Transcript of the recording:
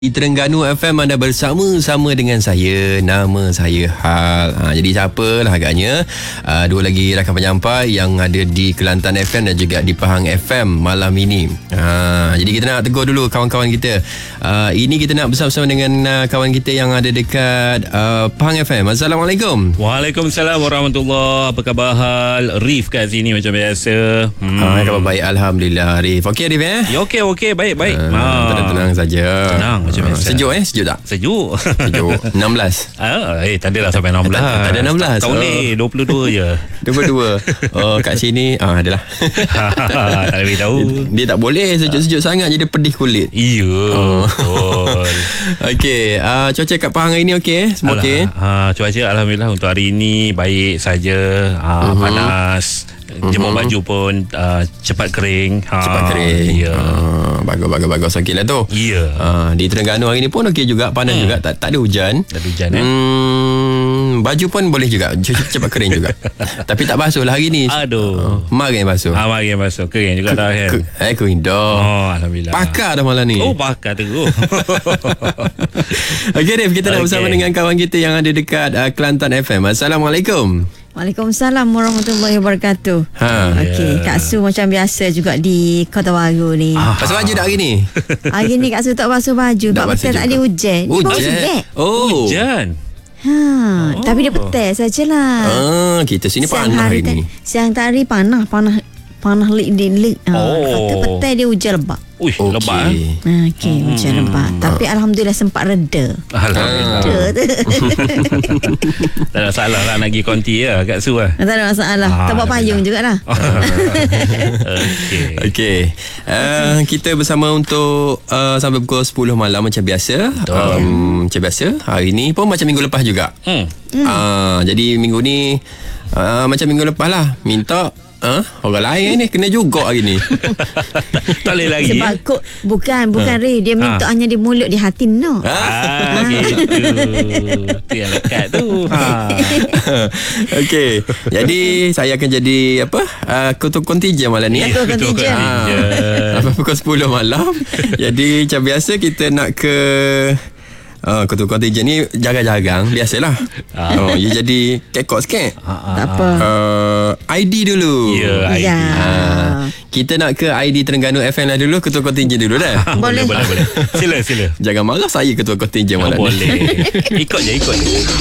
Di Terengganu FM anda bersama-sama dengan saya. Nama saya Hal. Jadi siapalah agaknya dua lagi rakan penyampai yang ada di Kelantan FM dan juga di Pahang FM malam ini. Jadi kita nak tegur dulu kawan-kawan kita. Ini kita nak bersama-sama dengan kawan kita yang ada dekat Pahang FM. Assalamualaikum. Waalaikumsalam warahmatullahi. Apa khabar Hal? Rif kat sini macam biasa. Khabar baik, Alhamdulillah. Rif, okey Rif Ya, okey, baik. Tenang saja. Tenang macam biasa. Sejuk sejuk tak? Sejuk. Sejuk. 16. Tak adalah sampai 16. Tak ada 16. Tahun ni 22 je. 22. Kat sini adalah. Tak boleh tahu. Dia tak boleh sejuk-sejuk sangat, jadi pedih kulit. Iya. Betul. Okey, cuaca kat Pahang hari ni okey? Semua okey? Cuaca alhamdulillah untuk hari ni baik saja. Panas. Jemur baju pun cepat kering. Cepat kering. Ya. Bagus. Okey lah tu. Ya. Di Terengganu hari ni pun okey juga. Panas juga. Tak ada hujan. Tak ada hujan baju pun boleh juga. Cepat kering juga. Tapi tak basuh lah hari ni. Aduh. Mari basuh. Mari basuh. Kering juga dah kan. Kering dah. Alhamdulillah. Pakar dah malam ni. Pakar tu. Okey Dev, kita nak bersama dengan kawan kita yang ada dekat Kelantan FM. Assalamualaikum. Waalaikumsalam warahmatullahi wabarakatuh. Okey, Kak Su macam biasa juga di Kota Baru ni. Basuh baju tak hari ni? Hari ni Kak Su tak basuh baju sebab betul tak ada hujan. Hujan? Hujan. Tapi dia petai sajalah. Kita sini panas hari ni. Siang tadi panas lik. Kata petai dia hujan lebat. Lebat. Okey, hujan lebat. Tapi alhamdulillah sempat reda. Alhamdulillah. Tak ada masalah lah nak pergi konti ya Kak Su lah. Tak ada masalah. Tak buat payung jugalah. Okey. Kita bersama untuk sampai pukul 10 malam macam biasa. Macam biasa. Hari ni pun macam minggu lepas juga. Jadi minggu ni macam minggu lepas lah. Minta orang lain ni kena juga hari ni. Tak boleh lagi. Sebab bukan Ray, dia minta hanya di mulut, di hati no. Gitu. Tu yang lekat tu. Okey. Jadi saya akan jadi ketua kontijen malam ni. Ketua kontijen. Sampai pukul 10 malam. Jadi macam biasa kita nak ke ketua kontijen ni jarang-jarang. Biasalah. You jadi kekok sikit. Tak apa. ID dulu. Ya, ID. Kita nak ke ID Terengganu FM lah dulu. Ketua kontijen dulu dah. Boleh. Sila. Jangan marah saya ketua kontijen malam ni. Boleh. Ikut je.